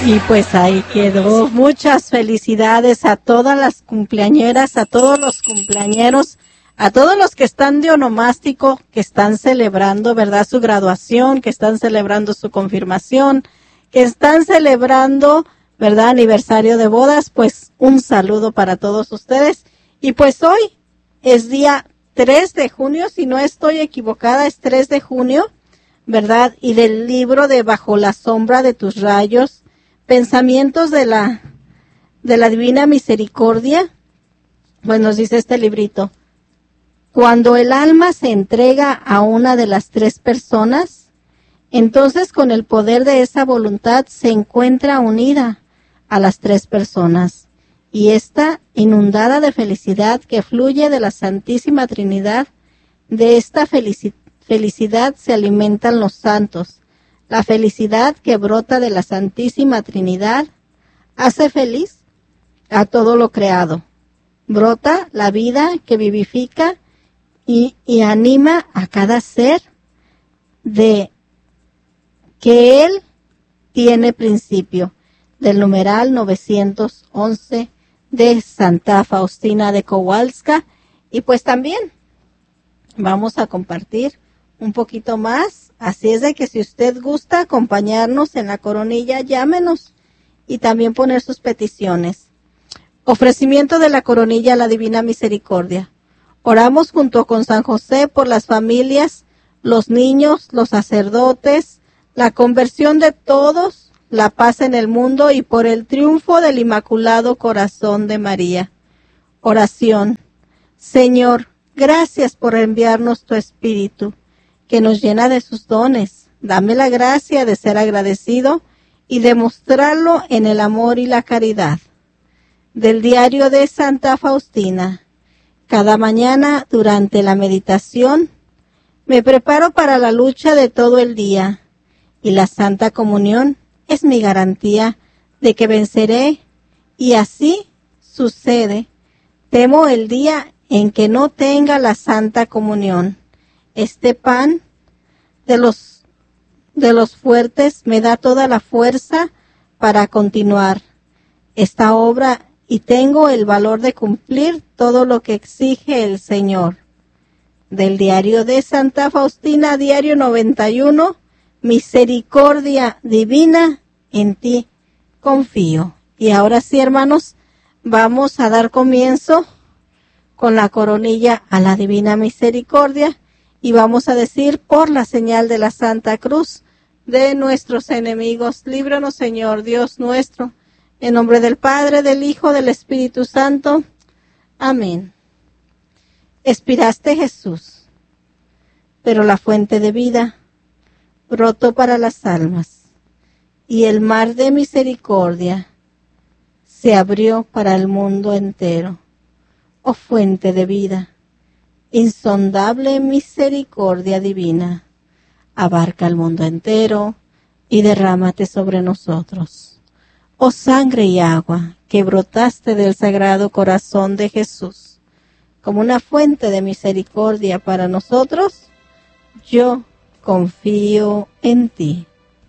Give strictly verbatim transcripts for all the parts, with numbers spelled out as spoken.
Y pues ahí quedó. Muchas felicidades a todas las cumpleañeras, a todos los cumpleañeros, a todos los que están de onomástico, que están celebrando, ¿verdad?, su graduación, que están celebrando su confirmación, que están celebrando, ¿verdad?, aniversario de bodas. Pues un saludo para todos ustedes. Y pues hoy es día tres de junio, si no estoy equivocada, es tres de junio, ¿verdad? Y del libro de Bajo la sombra de tus rayos, pensamientos de la, de la divina misericordia, pues nos dice este librito: cuando el alma se entrega a una de las tres personas, entonces con el poder de esa voluntad se encuentra unida a las tres personas, y esta, inundada de felicidad que fluye de la Santísima Trinidad, de esta felici- felicidad se alimentan los santos. La felicidad que brota de la Santísima Trinidad hace feliz a todo lo creado. Brota la vida que vivifica y, y anima a cada ser de que Él tiene principio. Del numeral novecientos once de Santa Faustina de Kowalska. Y pues también vamos a compartir un poquito más. Así es de que si usted gusta acompañarnos en la coronilla, llámenos y también poner sus peticiones. Ofrecimiento de la coronilla a la Divina Misericordia. Oramos junto con San José por las familias, los niños, los sacerdotes, la conversión de todos, la paz en el mundo y por el triunfo del Inmaculado Corazón de María. Oración. Señor, gracias por enviarnos tu Espíritu, que nos llena de sus dones. Dame la gracia de ser agradecido y demostrarlo en el amor y la caridad. Del diario de Santa Faustina. Cada mañana, durante la meditación, me preparo para la lucha de todo el día, y la Santa Comunión es mi garantía de que venceré, y así sucede. Temo el día en que no tenga la Santa Comunión. Este pan de los, de los fuertes me da toda la fuerza para continuar esta obra y tengo el valor de cumplir todo lo que exige el Señor. Del diario de Santa Faustina, diario noventa y uno, misericordia divina, en ti confío. Y ahora sí, hermanos, vamos a dar comienzo con la coronilla a la Divina Misericordia. Y vamos a decir: por la señal de la Santa Cruz de nuestros enemigos, líbranos, Señor Dios nuestro, en nombre del Padre, del Hijo, del Espíritu Santo. Amén. Expiraste, Jesús, pero la fuente de vida brotó para las almas, y el mar de misericordia se abrió para el mundo entero. Oh fuente de vida, insondable misericordia divina, abarca el mundo entero y derrámate sobre nosotros. Oh sangre y agua que brotaste del Sagrado Corazón de Jesús, como una fuente de misericordia para nosotros, yo confío en ti.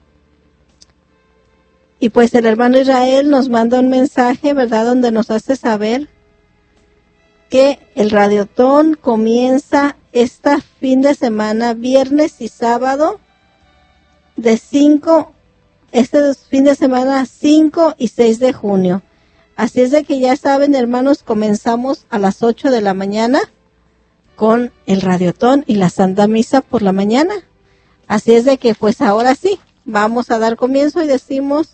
Y pues el hermano Israel nos manda un mensaje, ¿verdad?, donde nos hace saber que el Radiotón comienza este fin de semana, viernes y sábado, de cinco, este fin de semana cinco y seis de junio. Así es de que ya saben, hermanos, comenzamos a las ocho de la mañana con el Radiotón y la Santa Misa por la mañana. Así es de que pues ahora sí, vamos a dar comienzo y decimos: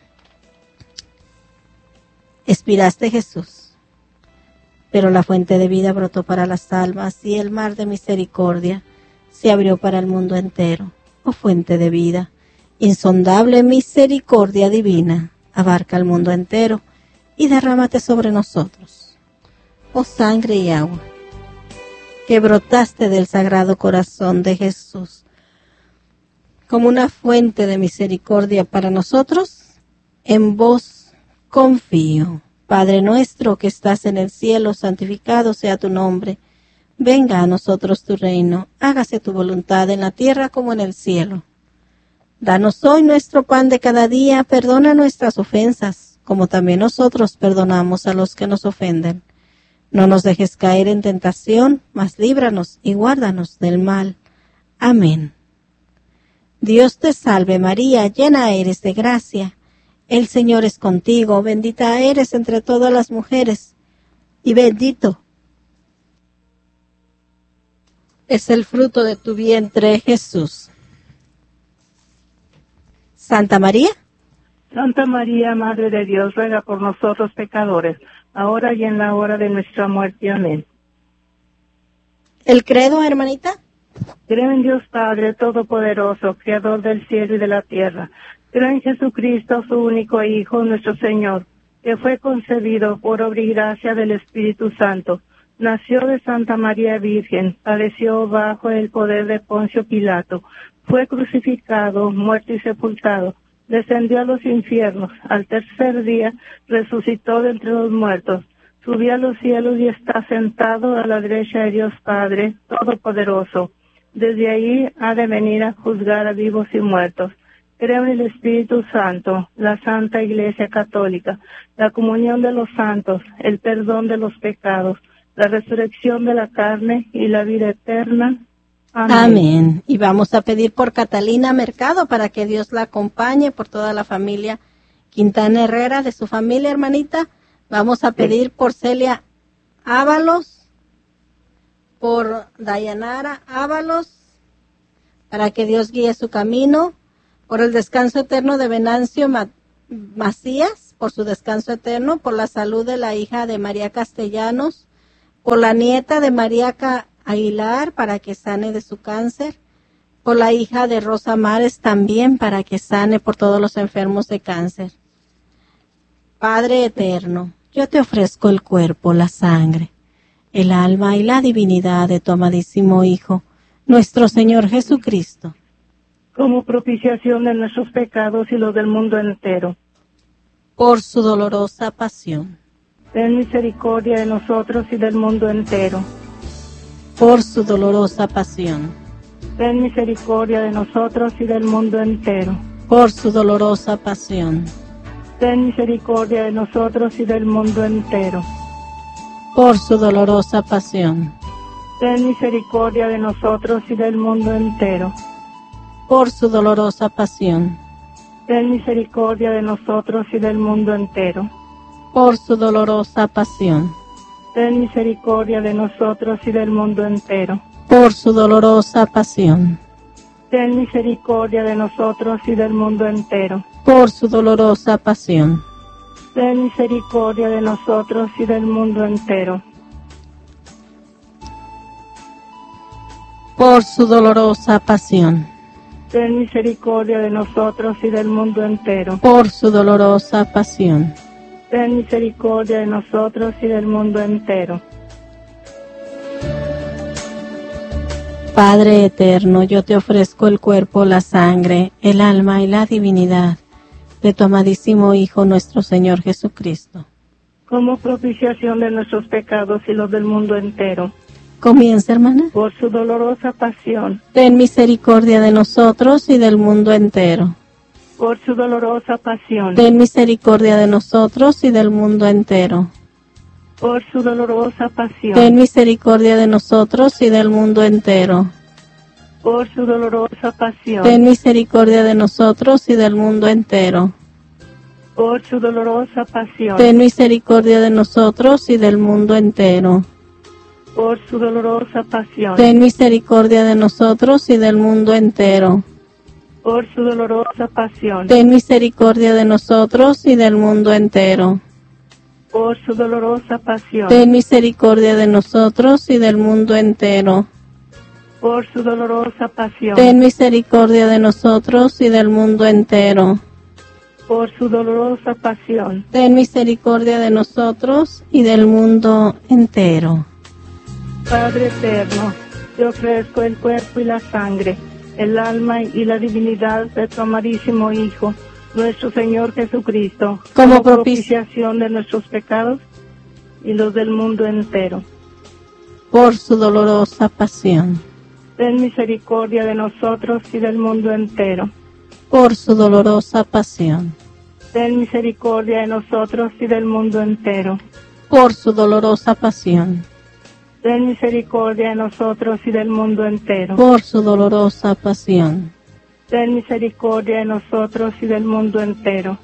expiraste, Jesús, pero la fuente de vida brotó para las almas y el mar de misericordia se abrió para el mundo entero. Oh fuente de vida, insondable misericordia divina, abarca el mundo entero y derrámate sobre nosotros. Oh sangre y agua que brotaste del Sagrado Corazón de Jesús, como una fuente de misericordia para nosotros, en vos confío. Padre nuestro que estás en el cielo, santificado sea tu nombre. Venga a nosotros tu reino, hágase tu voluntad en la tierra como en el cielo. Danos hoy nuestro pan de cada día, perdona nuestras ofensas, como también nosotros perdonamos a los que nos ofenden. No nos dejes caer en tentación, mas líbranos y guárdanos del mal. Amén. Dios te salve María, llena eres de gracia. El Señor es contigo, bendita eres entre todas las mujeres, y bendito es el fruto de tu vientre, Jesús. Santa María. Santa María, Madre de Dios, ruega por nosotros pecadores, ahora y en la hora de nuestra muerte. Amén. ¿El credo, hermanita? Creo en Dios Padre Todopoderoso, Creador del cielo y de la tierra. Creo en Jesucristo, su único Hijo, nuestro Señor, que fue concebido por obra y gracia del Espíritu Santo. Nació de Santa María Virgen, padeció bajo el poder de Poncio Pilato, fue crucificado, muerto y sepultado, descendió a los infiernos, al tercer día resucitó de entre los muertos, subió a los cielos y está sentado a la derecha de Dios Padre Todopoderoso. Desde ahí ha de venir a juzgar a vivos y muertos. Creo en el Espíritu Santo, la Santa Iglesia Católica, la comunión de los santos, el perdón de los pecados, la resurrección de la carne y la vida eterna. Amén. Amén. Y vamos a pedir por Catalina Mercado para que Dios la acompañe, por toda la familia Quintana Herrera, de su familia, hermanita. Vamos a pedir por Celia Ábalos, por Dayanara Ábalos, para que Dios guíe su camino, por el descanso eterno de Venancio Macías, por su descanso eterno, por la salud de la hija de María Castellanos, por la nieta de María Aguilar, para que sane de su cáncer, por la hija de Rosa Mares también, para que sane por todos los enfermos de cáncer. Padre eterno, yo te ofrezco el cuerpo, la sangre, el alma y la divinidad de tu amadísimo Hijo, nuestro Señor Jesucristo, como propiciación de nuestros pecados y los del mundo entero. Por su dolorosa pasión. Ten misericordia de nosotros y del mundo entero. Por su dolorosa pasión. Ten misericordia de nosotros y del mundo entero. Por su dolorosa pasión. Ten misericordia de nosotros y del mundo entero. Por su dolorosa pasión. Ten misericordia de nosotros y del mundo entero. Por su dolorosa pasión. Ten misericordia de nosotros y del mundo entero. Por su dolorosa pasión. Ten misericordia de nosotros y del mundo entero. Por su dolorosa pasión. Ten misericordia de nosotros y del mundo entero. Por su dolorosa pasión. Ten misericordia de nosotros y del mundo entero. Por su dolorosa pasión. Ten misericordia de nosotros y del mundo entero. Por su dolorosa pasión. Ten misericordia de nosotros y del mundo entero. Padre eterno, yo te ofrezco el cuerpo, la sangre, el alma y la divinidad de tu amadísimo Hijo, nuestro Señor Jesucristo, como propiciación de nuestros pecados y los del mundo entero. Comienza, hermana. Por su dolorosa pasión. Ten misericordia de nosotros y del mundo entero. Por su dolorosa pasión. Ten misericordia de nosotros y del mundo entero. Por su dolorosa pasión. Ten misericordia de nosotros y del mundo entero. Por su dolorosa pasión. Ten misericordia de nosotros y del mundo entero. Por su dolorosa pasión. Ten misericordia de nosotros y del mundo entero. Por su dolorosa pasión. Ten misericordia de nosotros y del mundo entero. Por su dolorosa pasión. Ten misericordia de nosotros y del mundo entero. Por su dolorosa pasión. Ten misericordia de nosotros y del mundo entero. Por su dolorosa pasión. Ten misericordia de nosotros y del mundo entero. Por su dolorosa pasión. Ten misericordia de nosotros y del mundo entero. Padre eterno, te ofrezco el cuerpo y la sangre, el alma y la divinidad de tu amadísimo Hijo, nuestro Señor Jesucristo, como, como propici propiciación de nuestros pecados y los del mundo entero. Por su dolorosa pasión. Ten misericordia de nosotros y del mundo entero. por su dolorosa pasión, ten misericordia de nosotros y del mundo entero. por su dolorosa pasión, Ten misericordia de nosotros y del mundo entero. por su dolorosa pasión, Ten misericordia de nosotros y del mundo entero.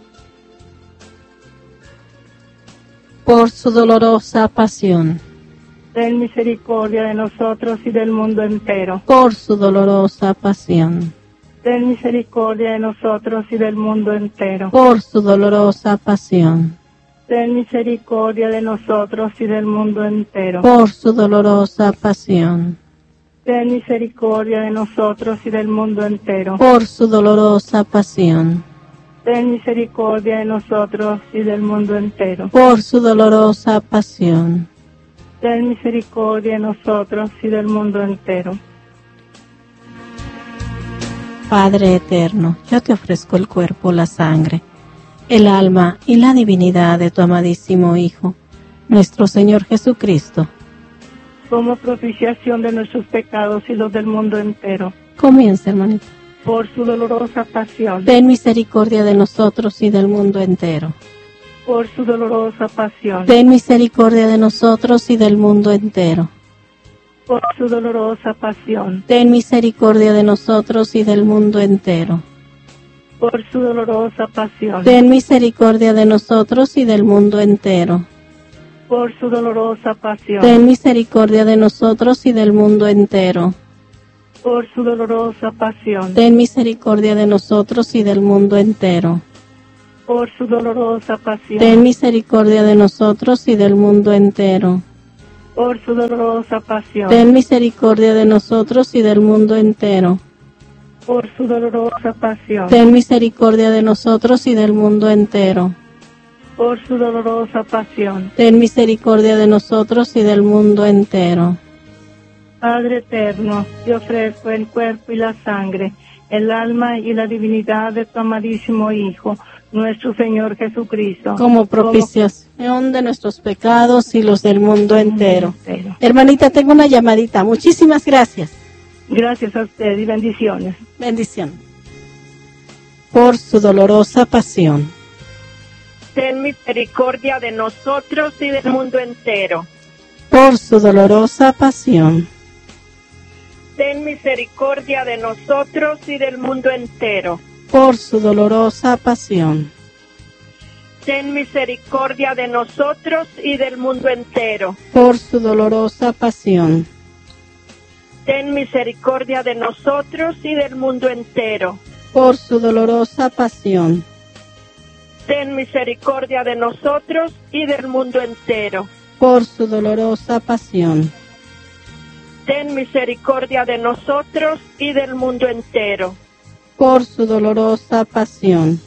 por su dolorosa pasión, Ten misericordia de nosotros y del mundo entero. por su dolorosa pasión, Ten misericordia de nosotros y del mundo entero. por su dolorosa pasión, Ten misericordia de nosotros y del mundo entero. por su dolorosa pasión, Ten misericordia de nosotros y del mundo entero. por su dolorosa pasión, Ten misericordia de nosotros y del mundo entero. por su dolorosa pasión. Ten misericordia de nosotros y del mundo entero. Padre eterno, yo te ofrezco el cuerpo, la sangre, el alma y la divinidad de tu amadísimo Hijo, nuestro Señor Jesucristo. Como propiciación de nuestros pecados y los del mundo entero. Comienza, hermanita. Por su dolorosa pasión. Ten misericordia de nosotros y del mundo entero. Por su dolorosa pasión. Ten misericordia de nosotros y del mundo entero. Por su dolorosa pasión. Ten misericordia de nosotros y del mundo entero. Por su dolorosa pasión. Ten misericordia de nosotros y del mundo entero. Por su dolorosa pasión. Ten misericordia de nosotros y del mundo entero. Por su dolorosa pasión. Ten misericordia de nosotros y del mundo entero. Por su dolorosa pasión. Ten misericordia de nosotros y del mundo entero. Por su dolorosa pasión. Ten misericordia de nosotros y del mundo entero. Por su dolorosa pasión. Ten misericordia de nosotros y del mundo entero. Por su dolorosa pasión. Ten misericordia de nosotros y del mundo entero. Padre eterno, te ofrezco el cuerpo y la sangre, el alma y la divinidad de tu amadísimo Hijo, nuestro Señor Jesucristo, como propiciación de nuestros pecados y los del mundo entero. entero. Hermanita, tengo una llamadita. Muchísimas gracias. Gracias a usted y bendiciones. Bendición. Por su dolorosa pasión. Ten misericordia de nosotros y del mundo entero. Por su dolorosa pasión. Ten misericordia de nosotros y del mundo entero. Por su dolorosa pasión. Ten misericordia de nosotros y del mundo entero. Por su dolorosa pasión. Ten misericordia de nosotros y del mundo entero. Por su dolorosa pasión. Ten misericordia de nosotros y del mundo entero. Por su dolorosa pasión. Ten misericordia de nosotros y del mundo entero. Por su dolorosa pasión.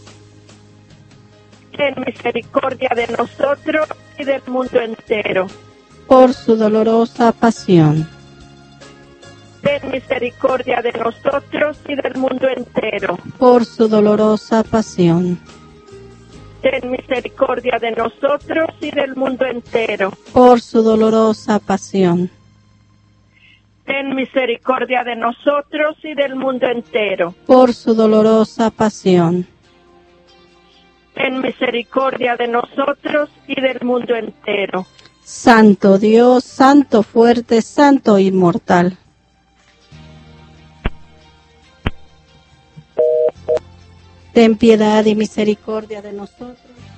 Ten misericordia de nosotros y del mundo entero. Por su dolorosa pasión. Ten misericordia de nosotros y del mundo entero. Por su dolorosa pasión. Ten misericordia de nosotros y del mundo entero. Por su dolorosa pasión. Ten misericordia de nosotros y del mundo entero. Por su dolorosa pasión. Ten misericordia de nosotros y del mundo entero. Santo Dios, Santo fuerte, Santo inmortal. Ten piedad y misericordia de nosotros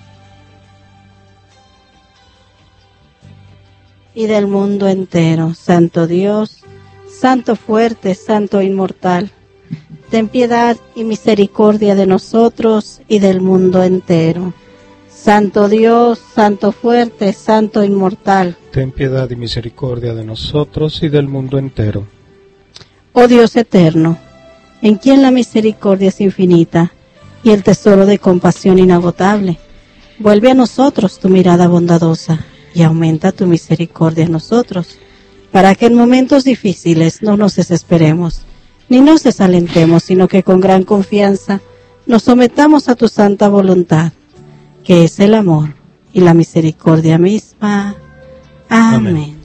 y del mundo entero. Santo Dios, Santo fuerte, Santo inmortal. Ten piedad y misericordia de nosotros y del mundo entero. Santo Dios, Santo fuerte, Santo inmortal. Ten piedad y misericordia de nosotros y del mundo entero. Oh Dios eterno, en quien la misericordia es infinita y el tesoro de compasión inagotable, vuelve a nosotros tu mirada bondadosa y aumenta tu misericordia en nosotros, para que en momentos difíciles no nos desesperemos, ni nos desalentemos, sino que con gran confianza nos sometamos a tu santa voluntad, que es el amor y la misericordia misma. Amén. Amén.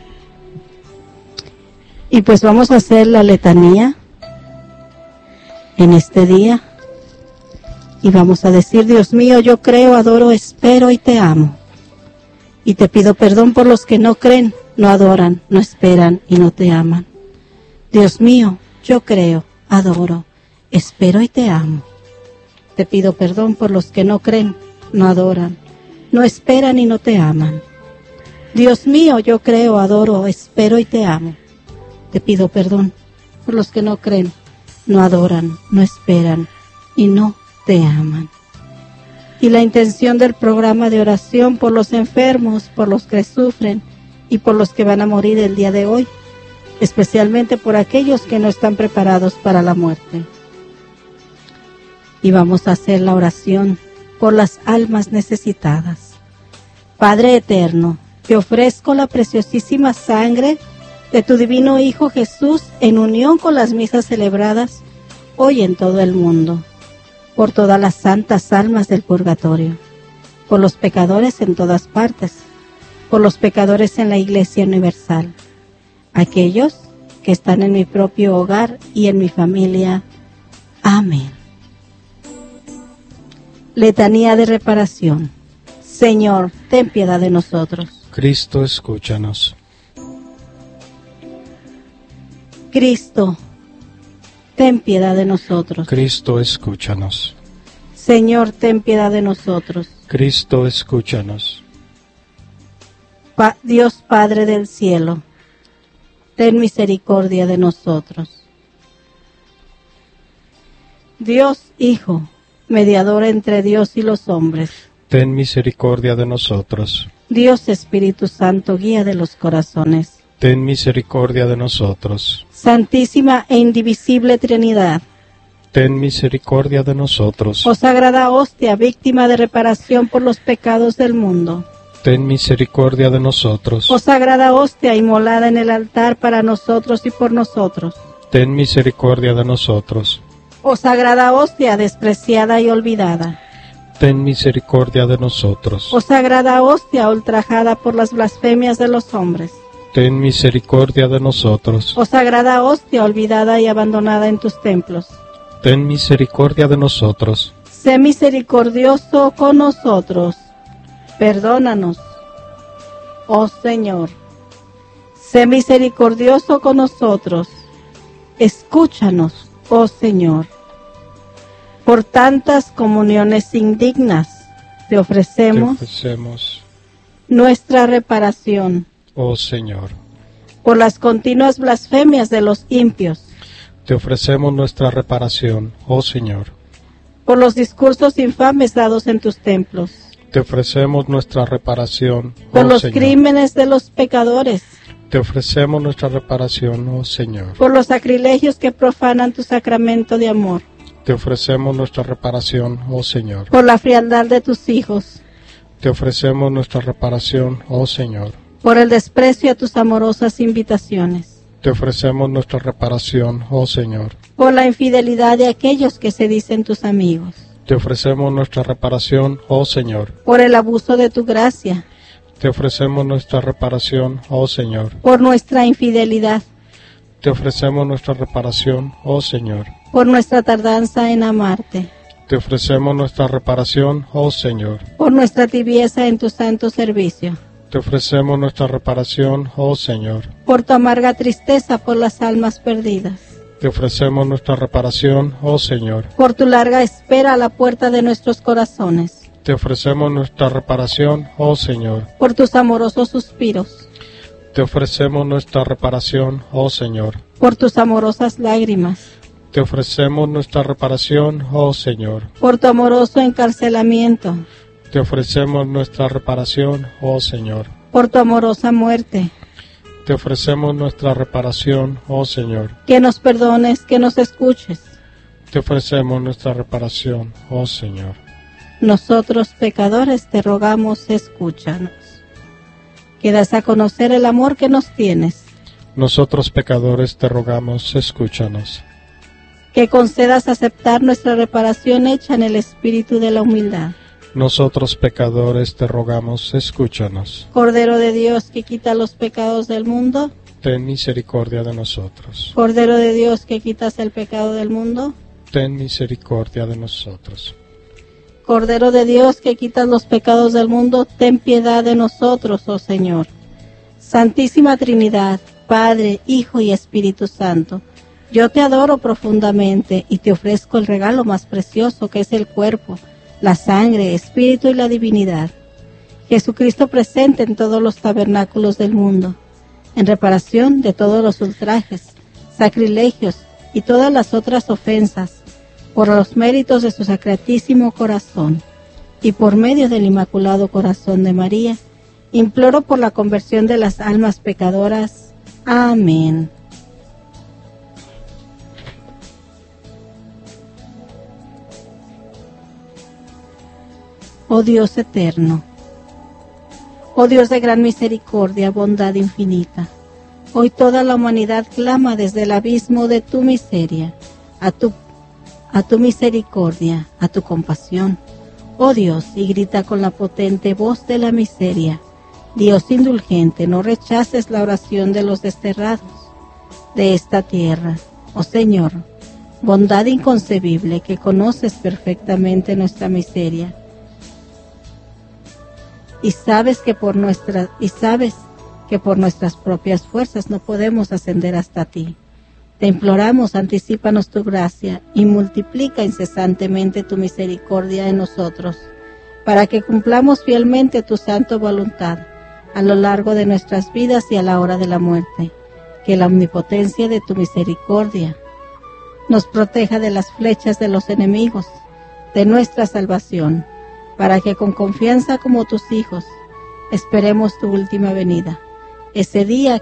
Y pues vamos a hacer la letanía. en este día. Y vamos a decir: Dios mío, yo creo, adoro, espero y te amo. Y te pido perdón por los que no creen, no adoran, no esperan y no te aman. Dios mío, yo creo, adoro, espero y te amo. Te pido perdón por los que no creen, no adoran, no esperan y no te aman. Dios mío, yo creo, adoro, espero y te amo. Te pido perdón por los que no creen, no adoran, no esperan y no te aman. Y la intención del programa de oración por los enfermos, por los que sufren y por los que van a morir el día de hoy, especialmente por aquellos que no están preparados para la muerte. Y vamos a hacer la oración por las almas necesitadas. Padre eterno, te ofrezco la preciosísima sangre de tu divino Hijo Jesús en unión con las misas celebradas hoy en todo el mundo, por todas las santas almas del purgatorio, por los pecadores en todas partes, por los pecadores en la Iglesia Universal, aquellos que están en mi propio hogar y en mi familia. Amén. Letanía de reparación. Señor, ten piedad de nosotros. Cristo, escúchanos. Cristo, ten piedad de nosotros. Cristo, escúchanos. Señor, ten piedad de nosotros. Cristo, escúchanos. Pa- Dios Padre del cielo, ten misericordia de nosotros. Dios Hijo, mediador entre Dios y los hombres. Ten misericordia de nosotros. Dios Espíritu Santo, guía de los corazones. Ten misericordia de nosotros. Santísima e indivisible Trinidad, Ten misericordia de nosotros. oh sagrada hostia, víctima de reparación por los pecados del mundo. Ten misericordia de nosotros. Oh sagrada hostia, inmolada en el altar para nosotros y por nosotros. Ten misericordia de nosotros. Oh sagrada hostia, despreciada y olvidada. Ten misericordia de nosotros. Oh sagrada hostia, ultrajada por las blasfemias de los hombres. Ten misericordia de nosotros. Oh sagrada hostia, olvidada y abandonada en tus templos. Ten misericordia de nosotros. Sé misericordioso con nosotros. Perdónanos, oh Señor. Sé misericordioso con nosotros. Escúchanos, oh Señor. Por tantas comuniones indignas te Te ofrecemos ofrecemos, nuestra reparación. oh Señor. Por las continuas blasfemias de los impios. Te ofrecemos nuestra reparación, oh Señor. Por los discursos infames dados en tus templos. Te ofrecemos nuestra reparación, Por oh los Señor. crímenes de los pecadores. Te ofrecemos nuestra reparación, oh Señor. Por los sacrilegios que profanan tu sacramento de amor. Te ofrecemos nuestra reparación, oh Señor. Por la frialdad de tus hijos. Te ofrecemos nuestra reparación, oh Señor. Por el desprecio a tus amorosas invitaciones. Te ofrecemos nuestra reparación, oh Señor. Por la infidelidad de aquellos que se dicen tus amigos. Te ofrecemos nuestra reparación, oh Señor. Por el abuso de tu gracia. Te ofrecemos nuestra reparación, oh Señor. Por nuestra infidelidad. Te ofrecemos nuestra reparación, oh Señor. Por nuestra tardanza en amarte. Te ofrecemos nuestra reparación, oh Señor. Por nuestra tibieza en tu santo servicio. Te ofrecemos nuestra reparación, oh Señor. Por tu amarga tristeza por las almas perdidas. Te ofrecemos nuestra reparación, oh Señor. Por tu larga espera a la puerta de nuestros corazones. Te ofrecemos nuestra reparación, oh Señor. Por tus amorosos suspiros. Te ofrecemos nuestra reparación, oh Señor. Por tus amorosas lágrimas. Te ofrecemos nuestra reparación, oh Señor. Por tu amoroso encarcelamiento. Te ofrecemos nuestra reparación, oh Señor. Por tu amorosa muerte. Te ofrecemos nuestra reparación, oh Señor. Que nos perdones, que nos escuches. Te ofrecemos nuestra reparación, oh Señor. Nosotros pecadores te rogamos, escúchanos. Que das a conocer el amor que nos tienes. Nosotros pecadores te rogamos, escúchanos. Que concedas aceptar nuestra reparación hecha en el espíritu de la humildad. Nosotros pecadores te rogamos, escúchanos. Cordero de Dios que quita los pecados del mundo. Ten misericordia de nosotros. Cordero de Dios que quitas el pecado del mundo. ten misericordia de nosotros. Cordero de Dios, que quitas los pecados del mundo, ten piedad de nosotros, oh Señor. Santísima Trinidad, Padre, Hijo y Espíritu Santo, yo te adoro profundamente y te ofrezco el regalo más precioso, que es el cuerpo, la sangre, espíritu y la divinidad. Jesucristo presente en todos los tabernáculos del mundo, en reparación de todos los ultrajes, sacrilegios y todas las otras ofensas, por los méritos de su sacratísimo corazón y por medio del Inmaculado Corazón de María, imploro por la conversión de las almas pecadoras. Amén. Oh Dios eterno, oh Dios de gran misericordia, bondad infinita, hoy toda la humanidad clama desde el abismo de tu miseria, a tu, a tu misericordia, a tu compasión, oh Dios, y grita con la potente voz de la miseria. Dios indulgente, no rechaces la oración de los desterrados de esta tierra. Oh Señor, bondad inconcebible, que conoces perfectamente nuestra miseria, y sabes que por nuestras y sabes que por nuestras propias fuerzas no podemos ascender hasta ti. Te imploramos, anticípanos tu gracia y multiplica incesantemente tu misericordia en nosotros, para que cumplamos fielmente tu santa voluntad a lo largo de nuestras vidas y a la hora de la muerte. Que la omnipotencia de tu misericordia nos proteja de las flechas de los enemigos de nuestra salvación, para que con confianza como tus hijos esperemos tu última venida, ese día